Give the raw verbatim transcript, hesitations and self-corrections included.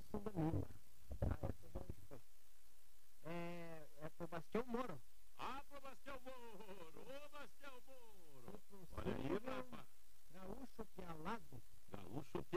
Açuda Lima. Ah, essa já foi. É, é pro Bastião Moro. Ah, pro Bastião Moro! Ô, Bastião Moro! Olha aí, rapaz. Gaúcho Pialado. Gaúcho Pialado.